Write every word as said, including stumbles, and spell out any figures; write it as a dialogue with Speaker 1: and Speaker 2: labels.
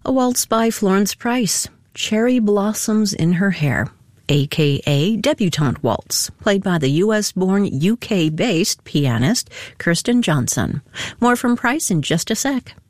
Speaker 1: A waltz by Florence Price, Cherry Blossoms in Her Hair, a k a. Debutante Waltz, played by the U S-born U K-based pianist Kirsten Johnson. More from Price in just a sec.